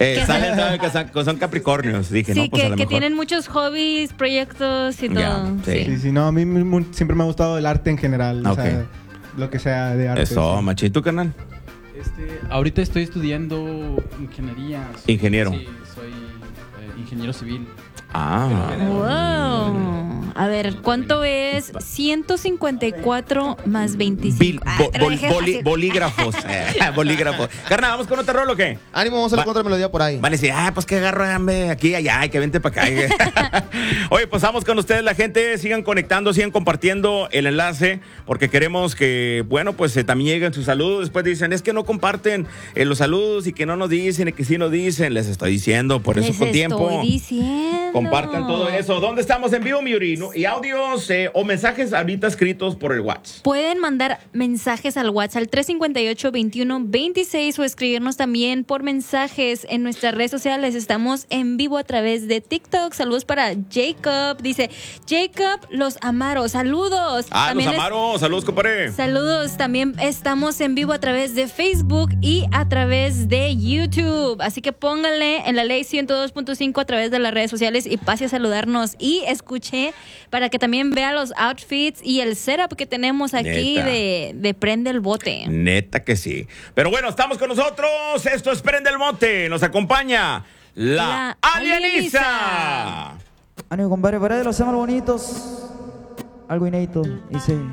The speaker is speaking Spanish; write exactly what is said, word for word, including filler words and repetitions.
Eh, salen, saben que son, son Capricornios. Dije, sí, no, pues que, a lo que mejor. tienen muchos hobbies, proyectos y todo. Ya, sí. Sí, sí, no, a mí mu- siempre me ha gustado el arte en general. Ok. O sea, lo que sea de arte. Eso, sí. machito, carnal. Este, ahorita estoy estudiando ingeniería. Ingeniero. Sí, soy eh, ingeniero civil. Ah. Wow. A ver, ¿cuánto es ciento cincuenta y cuatro más Bil- veinticinco? Ah, bo- te lo bol- dejé boli- fácil. bolígrafos. Eh, bolígrafos. Carnal, ¿vamos con otro rol o qué? Ánimo, vamos a la Va- contra melodía por ahí. Van a decir, ah, pues que agarro hambre aquí, allá, y que vente para acá. Oye, pues vamos con ustedes, la gente. Sigan conectando, sigan compartiendo el enlace, porque queremos que, bueno, pues eh, también lleguen sus saludos. Después dicen, es que no comparten eh, los saludos y que no nos dicen y que sí nos dicen. Les estoy diciendo, por eso Les con tiempo. estoy diciendo. Compartan todo eso. ¿Dónde estamos en vivo, Miuri? ¿No? Y audios eh, o mensajes ahorita escritos por el WhatsApp. Pueden mandar mensajes al WhatsApp al tres cinco ocho, veintiuno, veintiséis o escribirnos también por mensajes en nuestras redes sociales. Estamos en vivo a través de TikTok. Saludos para Jacob. Dice, Jacob Los Amaro. Saludos. Ah, También los es- Amaro. Saludos, compadre. Saludos, también estamos en vivo a través de Facebook y a través de YouTube, así que pónganle en la ley ciento dos punto cinco a través de las redes sociales y pase a saludarnos y escuche para que también vea los outfits y el setup que tenemos aquí Neta. de, de Prende el Bote. Neta que sí. Pero bueno, estamos con nosotros. Esto es Prende el Mote. Nos acompaña la, La Alienisa. Ánimo, compadre, para de los temas bonitos. Algo inédito. Dice.